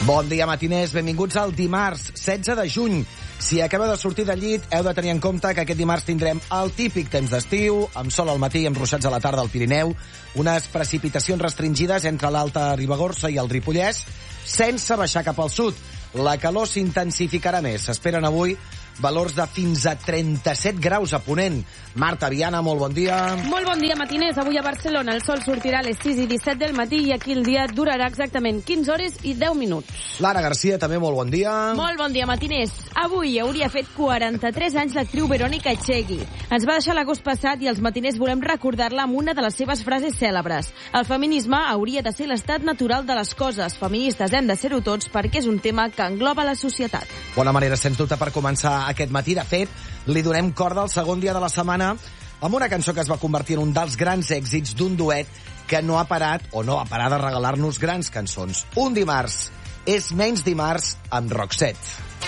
Bon dia, matiners. Benvinguts al dimarts, 16 de juny. Si acabeu de sortir del llit, heu de tenir en compte que aquest dimarts tindrem el típic temps d'estiu, amb sol al matí i amb ruixats a la tarda al Pirineu, unes precipitacions restringides entre l'Alta Ribagorça i el Ripollès, sense baixar cap al sud. La calor s'intensificarà més. S'esperen avui valors de fins a 37 graus a Ponent. Marta Viana, molt bon dia. Molt bon dia, matiners. Avui a Barcelona el sol sortirà a les 6 i 17 del matí i aquí el dia durarà exactament 15 hores i 10 minuts. Lara Garcia, també molt bon dia. Molt bon dia, matiners. Avui hauria fet 43 anys l'actriu Verónica Echegui. Ens va deixar l'agost passat i els matiners volem recordar-la amb una de les seves frases cèlebres. El feminisme hauria de ser l'estat natural de les coses. Feministes hem de ser-ho tots perquè és un tema que engloba la societat. Bona manera, sens dubte, per començar aquest matí. De fet, li donem corda al segon dia de la setmana amb una cançó que es va convertir en un dels grans èxits d'un duet que no ha parat o no va parar de regalar-nos grans cançons. Un dimarts és menys dimarts amb Roxette.